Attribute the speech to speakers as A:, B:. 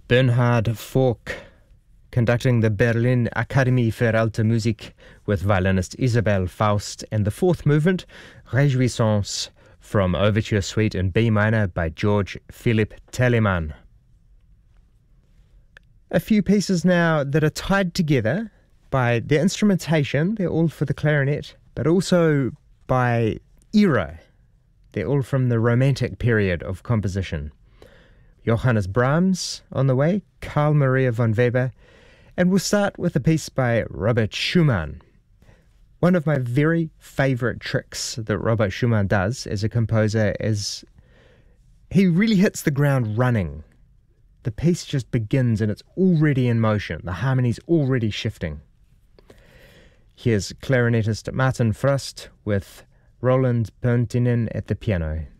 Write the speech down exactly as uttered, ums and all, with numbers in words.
A: Bernhard Fork conducting the Berlin Akademie für Alte Musik with violinist Isabel Faust, and the fourth movement, Réjouissance, from Overture Suite in B minor by George Philipp Telemann. A few pieces now that are tied together by their instrumentation. They're all for the clarinet, but also by era. They're all from the Romantic period of composition. Johannes Brahms on the way, Carl Maria von Weber, and we'll start with a piece by Robert Schumann. One of my very favourite tricks that Robert Schumann does as a composer is he really hits the ground running. The piece just begins and it's already in motion. The harmony's already shifting. Here's clarinetist Martin Frost with Roland Pöntinen at the piano.